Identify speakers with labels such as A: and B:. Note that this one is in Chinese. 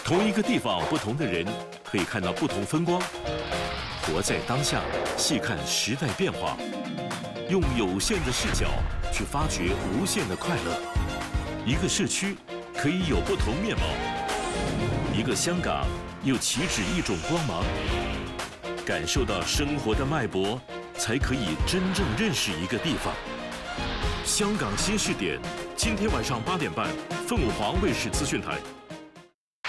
A: 同一个地方，不同的人可以看到不同风光。活在当下，细看时代变化，用有限的视角去发掘无限的快乐。一个社区可以有不同面貌，一个香港又岂止一种光芒？感受到生活的脉搏，才可以真正认识一个地方。香港新视点，今天晚上8点半，凤凰卫视资讯台。